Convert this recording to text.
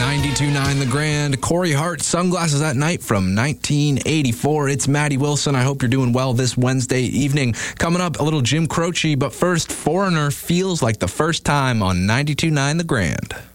92.9 The Grand. Corey Hart, Sunglasses at Night from 1984. It's Maddie Wilson. I hope you're doing well this Wednesday evening. Coming up, a little Jim Croce, but first, Foreigner feels like the first time on 92.9 The Grand.